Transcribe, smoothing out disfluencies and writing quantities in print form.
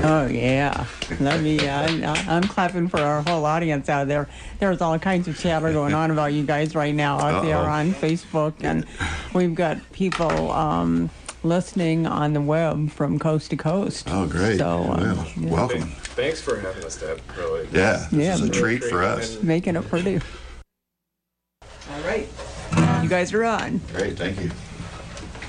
Oh, yeah. I'm clapping for our whole audience out there. There's all kinds of chatter going on about you guys right now out there on Facebook. And we've got people listening on the web from coast to coast. Oh, great. So, welcome. Thanks for having us, Deb. Really. Yeah, this is a treat for us. Making it pretty. All right. You guys are on. Great, thank you.